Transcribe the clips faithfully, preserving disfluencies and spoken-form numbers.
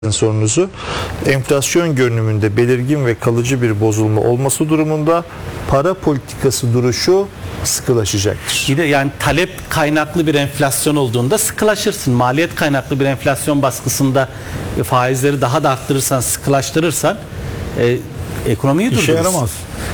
sorunuzu, enflasyon görünümünde belirgin ve kalıcı bir bozulma olması durumunda para politikası duruşu sıkılaşacaktır. Bir de yani talep kaynaklı bir enflasyon olduğunda sıkılaşırsın. Maliyet kaynaklı bir enflasyon baskısında faizleri daha da arttırırsan, sıkılaştırırsan e, ekonomiyi durdurursun. İşe yaramaz.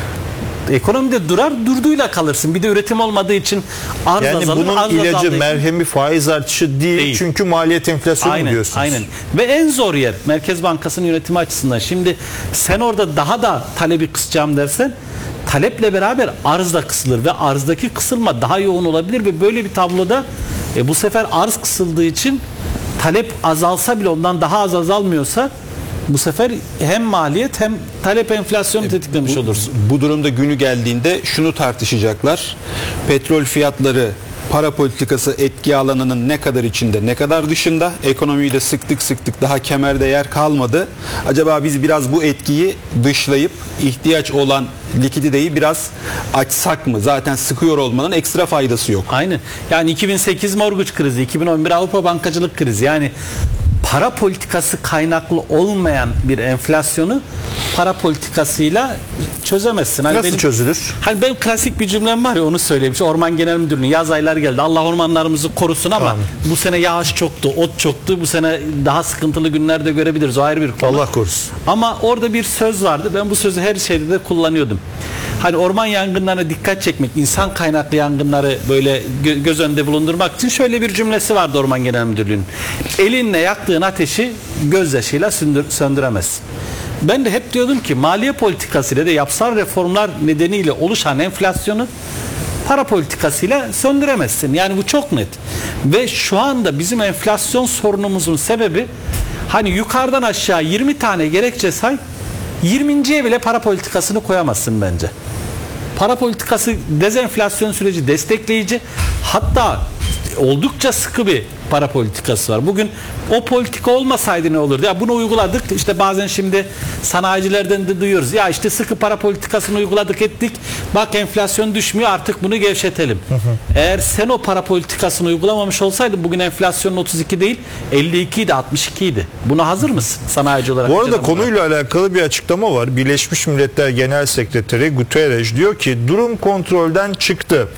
Ekonomide durar, durduğuyla kalırsın. Bir de üretim olmadığı için arz yani azalır. bunun arz ilacı, azaldığı merhemi faiz artışı değil, değil. Çünkü maliyet enflasyonu aynen, diyorsunuz. Aynen. Ve en zor yer Merkez Bankası'nın yönetimi açısından. Şimdi sen orada daha da talebi kısacağım dersen, taleple beraber arz da kısılır ve arzdaki kısılma daha yoğun olabilir ve böyle bir tabloda e, bu sefer arz kısıldığı için talep azalsa bile ondan daha az azalmıyorsa bu sefer hem maliyet hem talep enflasyonu tetiklemiş bu, olursun. Bu durumda günü geldiğinde şunu tartışacaklar. Petrol fiyatları para politikası etki alanının ne kadar içinde, ne kadar dışında? Ekonomiyi de sıktık sıktık, daha kemerde yer kalmadı. Acaba biz biraz bu etkiyi dışlayıp ihtiyaç olan likiditeyi biraz açsak mı? Zaten sıkıyor olmanın ekstra faydası yok. Aynen. Yani iki bin sekiz mortgage krizi, iki bin on bir Avrupa bankacılık krizi. Yani para politikası kaynaklı olmayan bir enflasyonu para politikasıyla çözemezsin. Hani Nasıl benim, çözülür? Hani benim klasik bir cümlem var ya, onu söyleyeyim. İşte Orman Genel Müdürlüğü yaz aylar geldi. Allah ormanlarımızı korusun ama tamam, bu sene yağış çoktu, ot çoktu. Bu sene daha sıkıntılı günlerde görebiliriz. O ayrı bir konu. Allah korusun. Ama orada bir söz vardı. Ben bu sözü her şeyde de kullanıyordum. Hani orman yangınlarına dikkat çekmek, insan kaynaklı yangınları böyle gö- göz önünde bulundurmak için şöyle bir cümlesi vardı Orman Genel Müdürlüğü'nün. Elinle yaktığın ateşi gözyaşıyla söndür- söndüremezsin. Ben de hep diyordum ki maliye politikasıyla da yapısal reformlar nedeniyle oluşan enflasyonu para politikasıyla söndüremezsin. Yani bu çok net. Ve şu anda bizim enflasyon sorunumuzun sebebi, hani yukarıdan aşağı yirmi tane gerekçe say, yirminciye bile para politikasını koyamazsın bence. Para politikası dezenflasyon süreci destekleyici, hatta oldukça sıkı bir para politikası var. Bugün o politika olmasaydı ne olurdu? Ya bunu uyguladık. İşte bazen şimdi sanayicilerden de duyuyoruz. Ya işte sıkı para politikasını uyguladık ettik. Bak enflasyon düşmüyor, artık bunu gevşetelim. Hı hı. Eğer sen o para politikasını uygulamamış olsaydın bugün enflasyonun otuz iki değil elli iki idi, altmış iki idi. Buna hazır mısın sanayici olarak? Bu arada konuyla alakalı bir açıklama var. Birleşmiş Milletler Genel Sekreteri Guterres diyor ki durum kontrolden çıktı.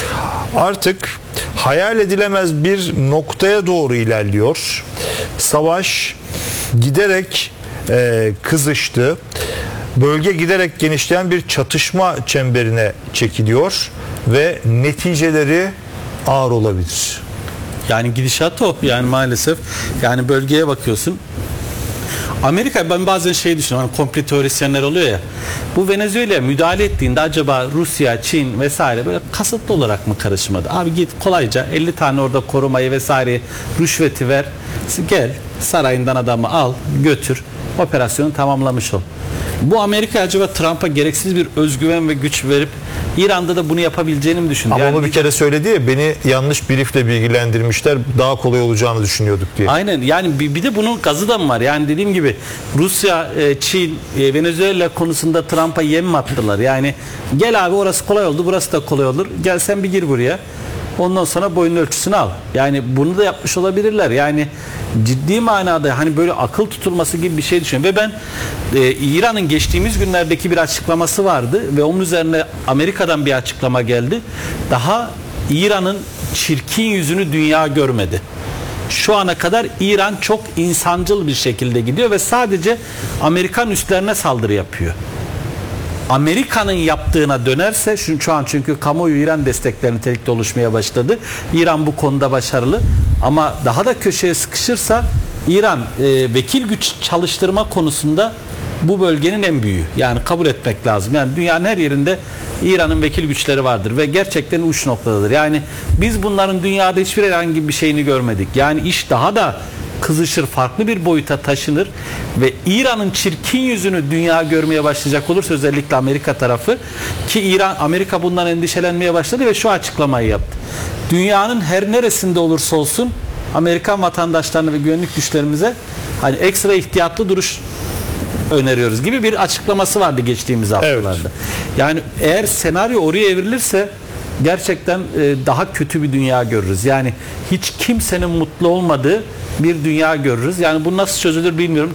Artık hayal edilemez bir noktaya doğru ilerliyor. Savaş giderek e, kızıştı. Bölge giderek genişleyen bir çatışma çemberine çekiliyor ve neticeleri ağır olabilir. Yani gidişat o. Yani maalesef. Yani bölgeye bakıyorsun. Amerika, ben bazen şey düşünüyorum, hani komplo teorisyenler oluyor ya, bu Venezuela'ya müdahale ettiğinde acaba Rusya, Çin vesaire böyle kasıtlı olarak mı karışmadı? Abi git kolayca elli tane orada korumayı vesaire, rüşveti ver, gel sarayından adamı al götür, operasyonu tamamlamış ol. Bu Amerika acaba Trump'a gereksiz bir özgüven ve güç verip İran'da da bunu yapabileceğini mi düşündü? Ama yani onu bir kere söyledi ya, beni yanlış briefle bilgilendirmişler, daha kolay olacağını düşünüyorduk diye. Aynen, yani bir, bir de bunun gazı da mı var? Yani dediğim gibi Rusya, Çin, Venezuela konusunda Trump'a yem mi attılar? Yani gel abi orası kolay oldu, burası da kolay olur. Gel sen bir gir buraya. Ondan sonra boyun ölçüsünü al. Yani bunu da yapmış olabilirler. Yani ciddi manada hani böyle akıl tutulması gibi bir şey düşünüyorum. Ve ben e, İran'ın geçtiğimiz günlerdeki bir açıklaması vardı ve onun üzerine Amerika'dan bir açıklama geldi. Daha İran'ın çirkin yüzünü dünya görmedi. Şu ana kadar İran çok insancıl bir şekilde gidiyor ve sadece Amerikan üslerine saldırı yapıyor. Amerika'nın yaptığına dönerse, şu, şu an çünkü kamuoyu İran destekleri nitelikte oluşmaya başladı. İran bu konuda başarılı ama daha da köşeye sıkışırsa İran e, vekil güç çalıştırma konusunda bu bölgenin en büyüğü. Yani kabul etmek lazım. Yani dünyanın her yerinde İran'ın vekil güçleri vardır ve gerçekten uç noktadadır. Yani biz bunların dünyada hiçbir herhangi bir şeyini görmedik. Yani iş daha da kızışır, farklı bir boyuta taşınır ve İran'ın çirkin yüzünü dünya görmeye başlayacak olursa, özellikle Amerika tarafı, ki İran, Amerika bundan endişelenmeye başladı ve şu açıklamayı yaptı. Dünyanın her neresinde olursa olsun Amerikan vatandaşlarına ve güvenlik güçlerimize hani ekstra ihtiyatlı duruş öneriyoruz gibi bir açıklaması vardı geçtiğimiz haftalarda. Evet. Yani eğer senaryo oraya evrilirse gerçekten e, daha kötü bir dünya görürüz. Yani hiç kimsenin mutlu olmadığı bir dünya görürüz. Yani bu nasıl çözülür bilmiyorum.